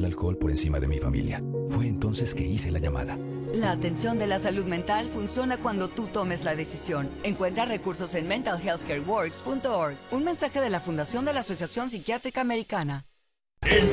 alcohol por encima de mi familia. Fue entonces que hice la llamada. La atención de la salud mental funciona cuando tú tomes la decisión. Encuentra recursos en mentalhealthcareworks.org. Un mensaje de la Fundación de la Asociación Psiquiátrica Americana.